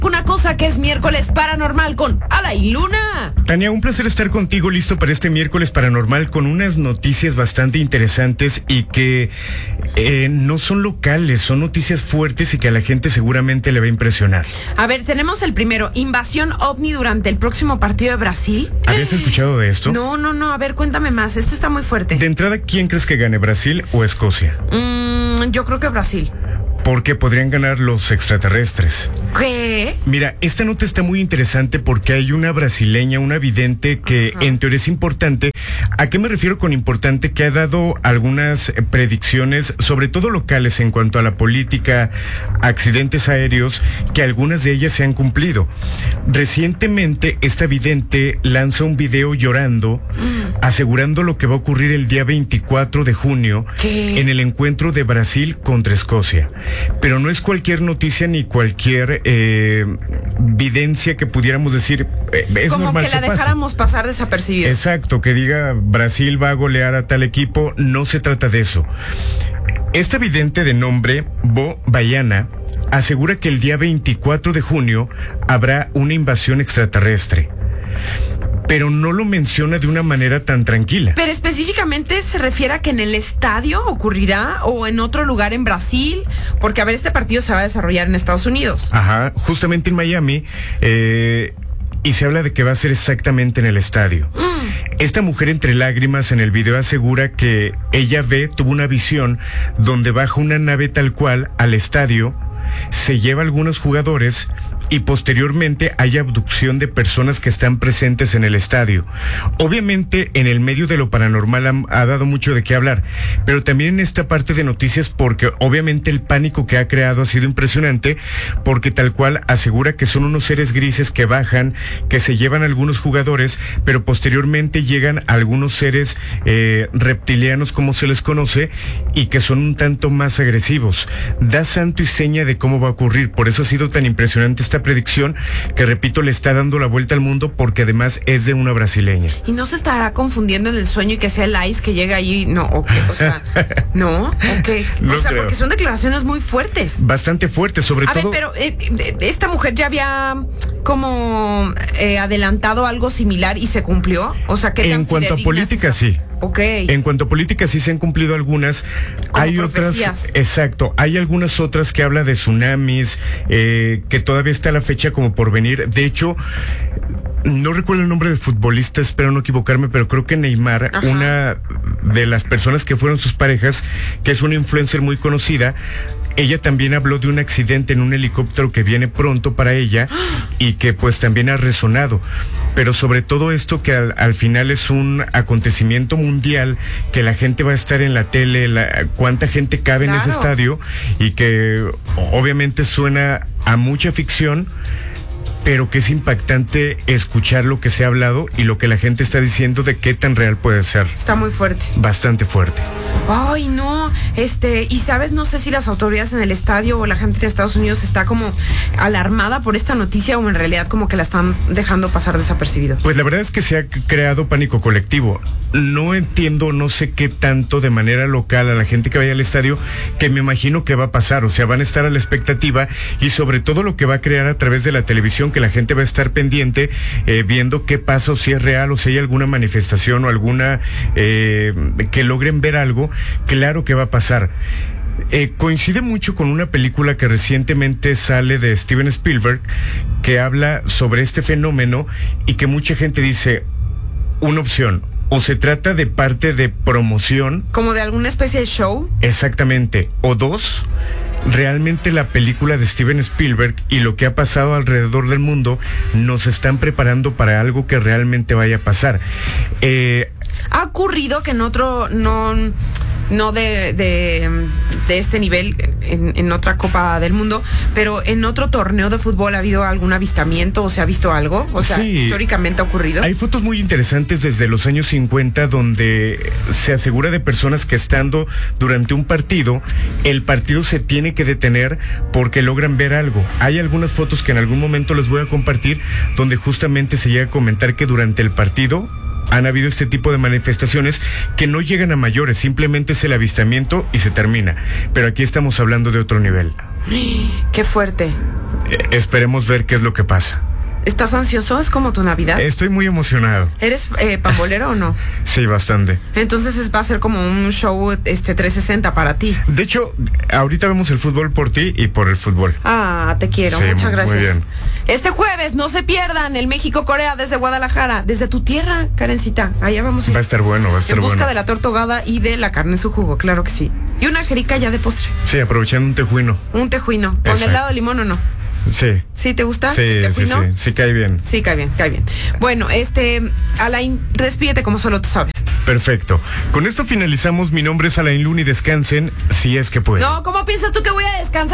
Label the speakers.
Speaker 1: Una cosa que es miércoles paranormal con Ala y Luna.
Speaker 2: Tania, un placer estar contigo, listo para este miércoles paranormal con unas noticias bastante interesantes y que no son locales, son noticias fuertes y que a la gente seguramente le va a impresionar.
Speaker 1: A ver, tenemos el primero, invasión ovni durante el próximo partido de Brasil.
Speaker 2: ¿Habías escuchado de esto?
Speaker 1: No, a ver, cuéntame más, esto está muy fuerte.
Speaker 2: De entrada, ¿quién crees que gane, Brasil o Escocia?
Speaker 1: Yo creo que Brasil.
Speaker 2: Porque podrían ganar los extraterrestres.
Speaker 1: ¿Qué?
Speaker 2: Mira, esta nota está muy interesante porque hay una brasileña, una vidente que en teoría es importante. ¿A qué me refiero con importante? Que ha dado algunas predicciones, sobre todo locales en cuanto a la política, accidentes aéreos, que algunas de ellas se han cumplido. Recientemente, esta vidente lanza un video llorando, asegurando lo que va a ocurrir el día 24 de junio en el encuentro de Brasil contra Escocia. Pero no es cualquier noticia ni cualquier videncia que pudiéramos decir es
Speaker 1: como
Speaker 2: normal
Speaker 1: que la dejáramos pasar desapercibida.
Speaker 2: Exacto, que diga Brasil va a golear a tal equipo, no se trata de eso. Esta vidente de nombre Bo Baiana asegura que el día 24 de junio habrá una invasión extraterrestre, pero no lo menciona de una manera tan tranquila.
Speaker 1: Pero específicamente se refiere a que en el estadio ocurrirá o en otro lugar en Brasil, porque a ver, este partido se va a desarrollar en Estados Unidos.
Speaker 2: Ajá, justamente en Miami, y se habla de que va a ser exactamente en el estadio. Esta mujer entre lágrimas en el video asegura que ella tuvo una visión donde baja una nave tal cual al estadio, se lleva a algunos jugadores y posteriormente hay abducción de personas que están presentes en el estadio. Obviamente en el medio de lo paranormal ha dado mucho de qué hablar, pero también en esta parte de noticias porque obviamente el pánico que ha creado ha sido impresionante, porque tal cual asegura que son unos seres grises que bajan, que se llevan a algunos jugadores, pero posteriormente llegan algunos seres reptilianos, como se les conoce, y que son un tanto más agresivos. Da santo y seña de cómo va a ocurrir, por eso ha sido tan impresionante esta predicción que, repito, le está dando la vuelta al mundo porque además es de una brasileña.
Speaker 1: ¿Y no se estará confundiendo en el sueño y que sea el ICE que llega ahí? No, okay, o sea, ¿no? Okay.
Speaker 2: No
Speaker 1: o sea,
Speaker 2: creo.
Speaker 1: Porque son declaraciones muy fuertes.
Speaker 2: Bastante fuertes, sobre todo.
Speaker 1: A ver, pero esta mujer ya había como adelantado algo similar y se cumplió. O sea, ¿qué tan
Speaker 2: en cuanto a
Speaker 1: fidedigna
Speaker 2: política,
Speaker 1: está?
Speaker 2: sí.
Speaker 1: Okay.
Speaker 2: En cuanto a política sí se han cumplido algunas.
Speaker 1: Como
Speaker 2: hay
Speaker 1: profecías.
Speaker 2: Otras, exacto, hay algunas otras que habla de tsunamis, que todavía está la fecha como por venir. De hecho, no recuerdo el nombre del futbolista, espero no equivocarme, pero creo que Neymar,
Speaker 1: Ajá,
Speaker 2: una de las personas que fueron sus parejas, que es una influencer muy conocida, ella también habló de un accidente en un helicóptero que viene pronto para ella y que pues también ha resonado. Pero sobre todo esto que al final es un acontecimiento mundial, que la gente va a estar en la tele, cuánta gente cabe en ese estadio, y que obviamente suena a mucha ficción, pero que es impactante escuchar lo que se ha hablado y lo que la gente está diciendo de qué tan real puede ser.
Speaker 1: Está muy fuerte.
Speaker 2: Bastante fuerte.
Speaker 1: Ay, no, y sabes, no sé si las autoridades en el estadio o la gente de Estados Unidos está como alarmada por esta noticia o en realidad como que la están dejando pasar desapercibido.
Speaker 2: Pues la verdad es que se ha creado pánico colectivo. No entiendo, no sé qué tanto de manera local a la gente que vaya al estadio, que me imagino que va a pasar, o sea, van a estar a la expectativa y sobre todo lo que va a crear a través de la televisión, que la gente va a estar pendiente, viendo qué pasa o si es real o si hay alguna manifestación o alguna que logren ver algo. Claro que va a pasar. Coincide mucho con una película que recientemente sale de Steven Spielberg, que habla sobre este fenómeno y que mucha gente dice, una opción, o se trata de parte de promoción.
Speaker 1: ¿Como de alguna especie de show?
Speaker 2: Exactamente. O dos, realmente la película de Steven Spielberg y lo que ha pasado alrededor del mundo nos están preparando para algo que realmente vaya a pasar.
Speaker 1: Ha ocurrido que en otro, no de este nivel, en otra Copa del Mundo, pero en otro torneo de fútbol ha habido algún avistamiento o se ha visto algo, o sea,
Speaker 2: sí,
Speaker 1: históricamente ha ocurrido.
Speaker 2: Hay fotos muy interesantes desde los años 50 donde se asegura de personas que estando durante un partido, el partido se tiene que detener porque logran ver algo. Hay algunas fotos que en algún momento les voy a compartir donde justamente se llega a comentar que durante el partido han habido este tipo de manifestaciones que no llegan a mayores, simplemente es el avistamiento y se termina. Pero aquí estamos hablando de otro nivel.
Speaker 1: Qué fuerte.
Speaker 2: Esperemos ver qué es lo que pasa.
Speaker 1: ¿Estás ansioso? ¿Es como tu Navidad?
Speaker 2: Estoy muy emocionado.
Speaker 1: ¿Eres pambolero o no?
Speaker 2: Sí, bastante.
Speaker 1: Entonces va a ser como un show 360 para ti.
Speaker 2: De hecho, ahorita vemos el fútbol por ti y por el fútbol.
Speaker 1: Ah, te quiero.
Speaker 2: Sí,
Speaker 1: muchas gracias.
Speaker 2: muy bien.
Speaker 1: Este jueves, no se pierdan el México-Corea desde Guadalajara, desde tu tierra, Karencita. Allá vamos a ir.
Speaker 2: Va a estar bueno, va a estar
Speaker 1: En busca
Speaker 2: bueno.
Speaker 1: de la torta ahogada y de la carne en su jugo, claro que sí. Y una jerica ya de postre.
Speaker 2: Sí, aprovechando un tejuino.
Speaker 1: Un tejuino. ¿Con
Speaker 2: Exacto.
Speaker 1: helado de limón o no?
Speaker 2: Sí.
Speaker 1: ¿Sí te gusta?
Speaker 2: Sí,
Speaker 1: ¿El
Speaker 2: sí, sí.
Speaker 1: tejuino?
Speaker 2: Sí, cae bien.
Speaker 1: Sí, cae bien, cae bien. Bueno, Alain, despídete como solo tú sabes.
Speaker 2: Perfecto. Con esto finalizamos. Mi nombre es Alain Luna y descansen si es que pueden.
Speaker 1: No, ¿cómo piensas tú que voy a descansar?